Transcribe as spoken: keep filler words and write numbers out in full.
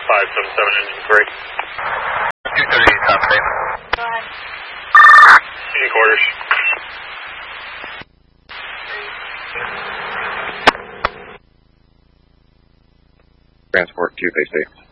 five seven seven engine three. two thirty-eight, top eight. Go ahead. Any quarters? Transport Q P C.